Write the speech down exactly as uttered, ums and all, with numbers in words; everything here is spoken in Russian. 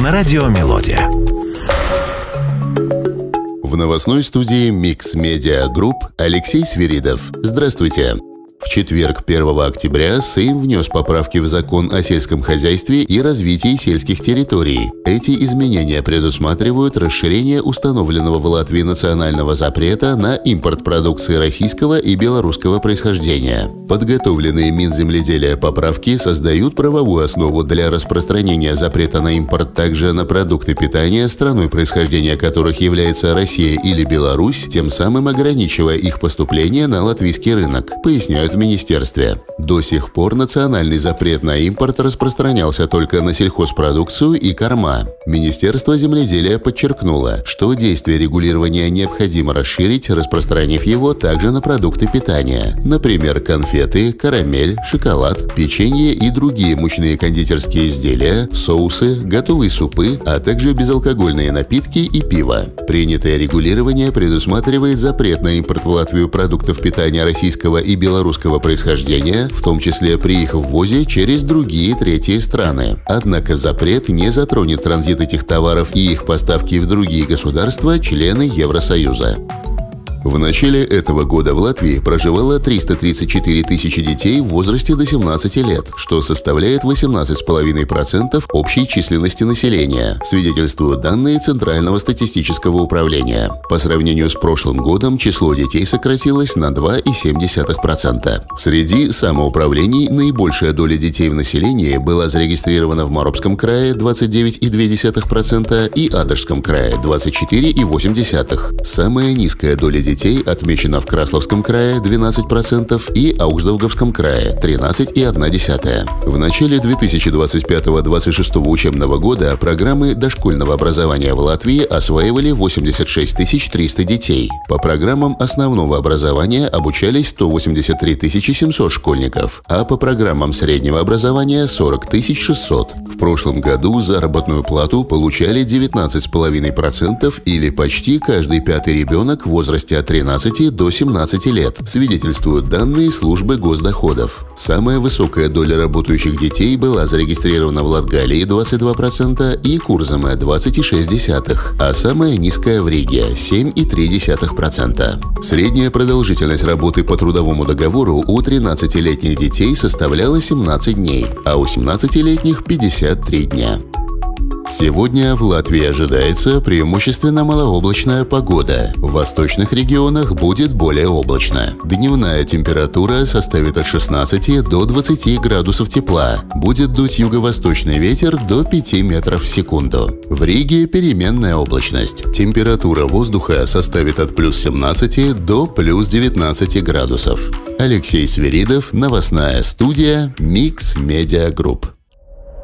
на радио «Мелодия». В новостной студии Mix Media Group Алексей Свиридов. Здравствуйте. В четверг, первого октября, Сейм внес поправки в Закон о сельском хозяйстве и развитии сельских территорий. Эти изменения предусматривают расширение установленного в Латвии национального запрета на импорт продукции российского и белорусского происхождения. Подготовленные Минземледелия поправки создают правовую основу для распространения запрета на импорт также на продукты питания, страной происхождения которых является Россия или Беларусь, тем самым ограничивая их поступление на латвийский рынок, поясняют в министерстве. До сих пор национальный запрет на импорт распространялся только на сельхозпродукцию и корма. Министерство земледелия подчеркнуло, что действие регулирования необходимо расширить, распространив его также на продукты питания, например, конфеты, карамель, шоколад, печенье и другие мучные кондитерские изделия, соусы, готовые супы, а также безалкогольные напитки и пиво. Принятое регулирование предусматривает запрет на импорт в Латвию продуктов питания российского и белорусского происхождения, в том числе при их ввозе через другие третьи страны. Однако запрет не затронет транзит этих товаров и их поставки в другие государства, члены Евросоюза. В начале этого года в Латвии проживало триста тридцать четыре тысячи детей в возрасте до семнадцати лет, что составляет восемнадцать целых пять десятых процента общей численности населения, свидетельствуют данные Центрального статистического управления. По сравнению с прошлым годом число детей сократилось на два целых семь десятых процента. Среди самоуправлений наибольшая доля детей в населении была зарегистрирована в Марубском крае двадцать девять целых две десятых процента и Адышском крае двадцать четыре целых восемь десятых процента. Самая низкая доля детей отмечено в Красловском крае двенадцать процентов и Аугсдаугавском крае тринадцать целых одна десятая процента. В начале две тысячи двадцать пятого — двадцать шестого учебного года программы дошкольного образования в Латвии осваивали восемьдесят шесть тысяч триста детей. По программам основного образования обучались сто восемьдесят три тысячи семьсот школьников, а по программам среднего образования сорок тысяч шестьсот. В прошлом году заработную плату получали девятнадцать целых пять десятых процента или почти каждый пятый ребенок в возрасте от тринадцати до семнадцати лет, свидетельствуют данные службы госдоходов. Самая высокая доля работающих детей была зарегистрирована в Латгалии двадцать два процента и Курзаме двадцать целых шесть десятых процента, а самая низкая в Риге семь целых три десятых процента. Средняя продолжительность работы по трудовому договору у тринадцатилетних детей составляла семнадцать дней, а у семнадцатилетних – пятьдесят три дня. Сегодня в Латвии ожидается преимущественно малооблачная погода. В восточных регионах будет более облачно. Дневная температура составит от шестнадцати до двадцати градусов тепла. Будет дуть юго-восточный ветер до пяти метров в секунду. В Риге переменная облачность. Температура воздуха составит от плюс семнадцати до плюс девятнадцати градусов. Алексей Свиридов, новостная студия Mix Media Group.